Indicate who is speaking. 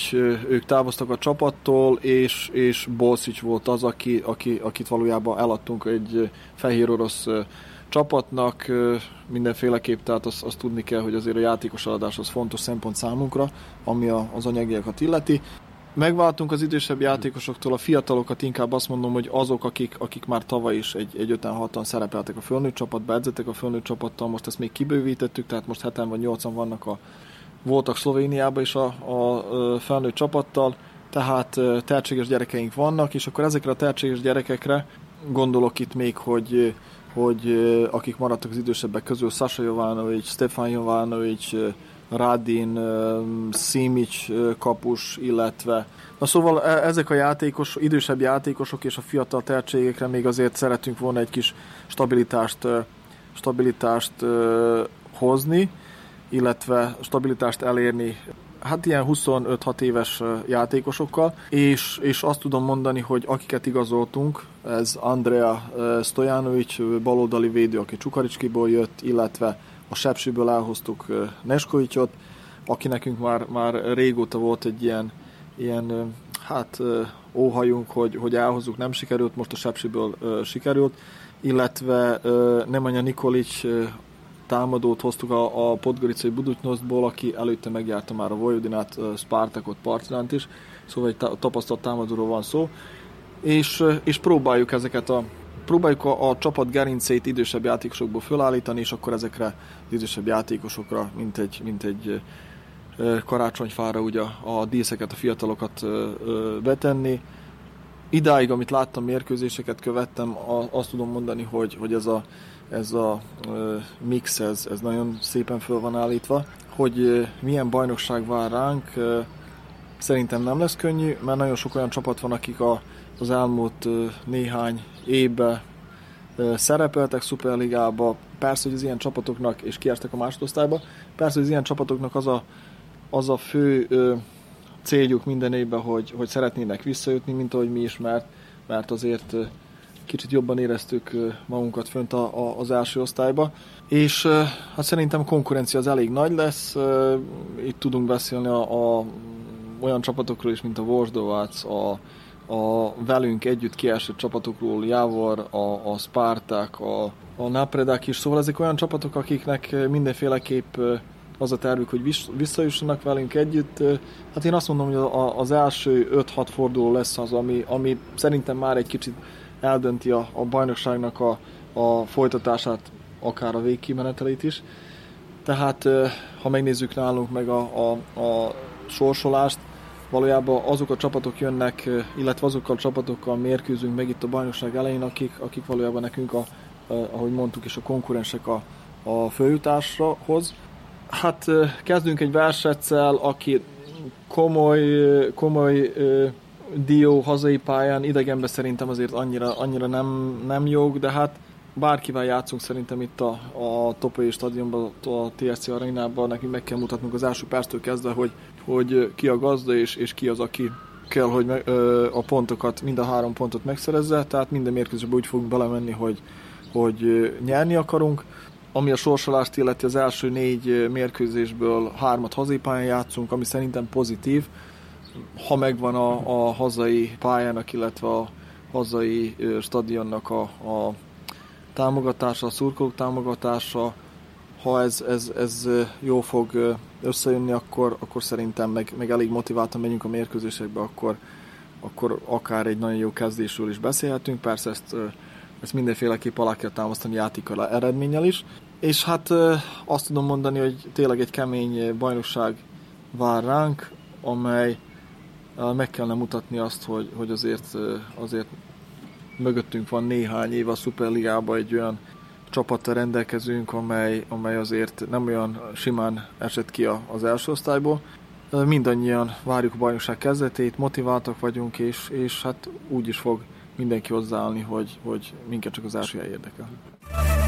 Speaker 1: ők távoztak a csapattól, és Bolsic volt az, akit valójában eladtunk egy fehér orosz csapatnak. Mindenféleképp, tehát azt tudni kell, hogy azért a játékos eladás az fontos szempont számunkra, ami az anyagiakat illeti. Megváltunk az idősebb játékosoktól, a fiatalokat inkább azt mondom, hogy azok, akik már tavaly is egy 5-6-an szerepeltek a fölnőtt csapatba, edzettek a fölnőtt csapattal, most ezt még kibővítettük, tehát most 7 vagy 8-an vannak voltak Szlovéniában is a felnőtt csapattal, tehát tehetséges gyerekeink vannak, és akkor ezekre a tehetséges gyerekekre gondolok itt még, hogy akik maradtak az idősebbek közül, Sasha Jovanovic, Stefan Jovanovic, Radin, Simic kapus, illetve szóval ezek a idősebb játékosok és a fiatal tehetségekre még azért szeretünk volna egy kis stabilitást hozni, illetve stabilitást elérni, hát ilyen 25-6 éves játékosokkal, és azt tudom mondani, hogy akiket igazoltunk, ez Andrea Stojanovic, baloldali védő, aki Csukaricskiból jött, illetve a Sepsiből elhoztuk Neskovicot, aki nekünk már régóta volt egy ilyen óhajunk, hogy elhozzuk, nem sikerült, most a Sepsiből sikerült, illetve Nemanja Nikolic támadót hoztuk a podgoricai Budućnostból, aki előtte megjárta már a Vojvodinát, Spartakot, Partizánt is, szóval egy tapasztalt támadóról van szó, és próbáljuk a csapat gerincét idősebb játékosokból fölállítani, és akkor ezekre az idősebb játékosokra, mint egy karácsonyfára ugye a díszeket, a fiatalokat betenni. Idáig, amit láttam, mérkőzéseket követtem, azt tudom mondani, hogy ez a mix, ez nagyon szépen föl van állítva. Hogy milyen bajnokság vár ránk, szerintem nem lesz könnyű, mert nagyon sok olyan csapat van, akik az elmúlt néhány évben szerepeltek Szuperligába. Persze, hogy az ilyen csapatoknak, és kiestek a másodosztályba, persze, hogy az ilyen csapatoknak az a fő céljuk minden évben, hogy szeretnének visszajutni, mint ahogy mi is, mert azért kicsit jobban éreztük magunkat fönt az első osztályba. És hát szerintem a konkurencia az elég nagy lesz. Itt tudunk beszélni olyan csapatokról is, mint a Vosdovác, a velünk együtt kiesett csapatokról, Javor, a Spartak, a Napredák is. Szóval ezek olyan csapatok, akiknek mindenféleképp az a tervük, hogy visszajussanak velünk együtt. Hát én azt mondom, hogy az első 5-6 forduló lesz az, ami szerintem már egy kicsit eldönti a bajnokságnak a folytatását, akár a végkimenetelét is. Tehát ha megnézzük nálunk meg a sorsolást, valójában azok a csapatok jönnek, illetve azokkal a csapatokkal mérkőzünk meg itt a bajnokság elején, akik valójában nekünk, ahogy mondtuk is, a konkurensek a följutáshoz. Hát kezdünk egy Versecel, aki komoly dió hazai pályán, idegenben szerintem azért annyira nem jók, de hát bárkivel játszunk szerintem itt a Topoly stadionban, a TSC arénában, nekünk meg kell mutatnunk az első perctől kezdve, hogy ki a gazda, és ki az, aki kell, hogy a pontokat, mind a 3 pontot megszerezze, tehát minden mérkőzésben úgy fogunk belemenni, hogy nyerni akarunk. Ami a sorsolást illeti, az első 4 mérkőzésből 3-at hazai pályán játszunk, ami szerintem pozitív. Ha megvan a hazai pályának, illetve a hazai stadionnak a támogatása, a szurkolók támogatása, ha ez jó fog összejönni, akkor szerintem meg elég motiváltan megyünk a mérkőzésekbe, akkor akár egy nagyon jó kezdésről is beszélhetünk. Persze ezt mindenféleképp alá kell támasztani játékkal, eredménnyel is. És hát azt tudom mondani, hogy tényleg egy kemény bajnokság vár ránk, amely meg kellene mutatni azt, hogy azért mögöttünk van néhány év a Szuperligában, egy olyan csapattal rendelkezünk, amely azért nem olyan simán esett ki az első osztályból. Mindannyian várjuk a bajnokság kezdetét, motiváltak vagyunk, és hát úgy is fog mindenki hozzáállni, hogy minket csak az első hely érdekel.